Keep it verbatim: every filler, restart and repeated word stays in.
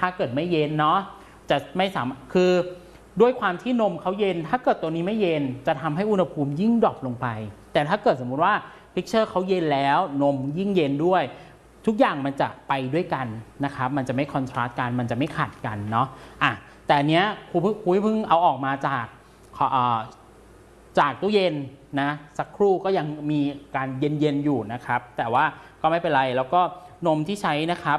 ถ้าเกิดไม่เย็นเนาะจะไม่สามารถคือด้วยความที่นมเขาเย็นถ้าเกิดตัวนี้ไม่เย็นจะทำให้อุณหภูมิยิ่งดรอปลงไปแต่ถ้าเกิดสมมุติว่าพิกเชอร์เขาเย็นแล้วนมยิ่งเย็นด้วยทุกอย่างมันจะไปด้วยกันนะครับมันจะไม่คอนทราสต์กันมันจะไม่ขัดกันเนาะอ่ะแต่อันเนี้ยครูเพิ่งครูเพิ่งเอาออกมาจากจากตู้เย็นนะสักครู่ก็ยังมีการเย็นๆอยู่นะครับแต่ว่าก็ไม่เป็นไรแล้วก็นมที่ใช้นะครับ